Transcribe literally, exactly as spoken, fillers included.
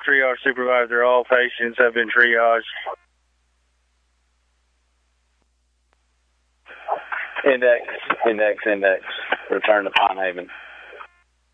triage supervisor. All patients have been triaged. Index, index, index. Return to Pine Haven.